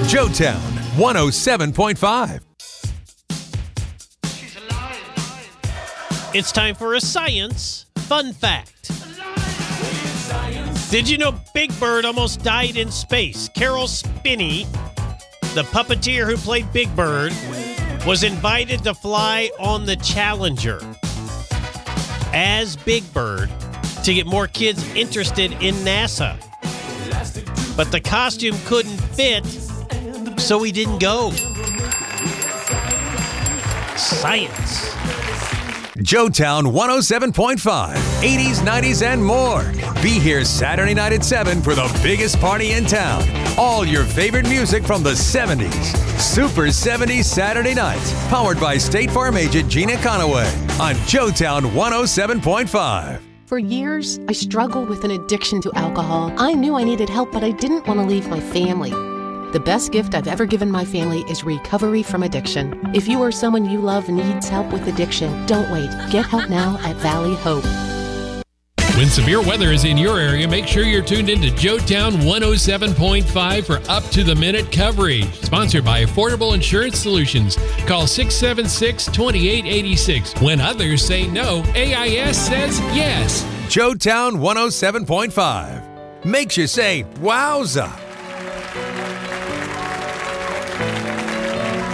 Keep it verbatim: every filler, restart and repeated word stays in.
Joetown one oh seven point five. It's time for a science fun fact. Did you know Big Bird almost died in space? Carol Spinney, the puppeteer who played Big Bird, was invited to fly on the Challenger as Big Bird to get more kids interested in NASA. But the costume couldn't fit, so he didn't go. Science. Joetown one oh seven point five, eighties, nineties, and more. Be here Saturday night at seven for the biggest party in town. All your favorite music from the seventies. Super seventies Saturday nights. Powered by State Farm agent Gina Conaway on Joetown one oh seven point five. For years, I struggled with an addiction to alcohol. I knew I needed help, but I didn't want to leave my family. The best gift I've ever given my family is recovery from addiction. If you or someone you love needs help with addiction, don't wait. Get help now at Valley Hope. When severe weather is in your area, make sure you're tuned into Joetown one oh seven point five for up-to-the-minute coverage. Sponsored by Affordable Insurance Solutions. Call six seven six, two eight eight six. When others say no, A I S says yes. Joetown one oh seven point five makes you say, wowza.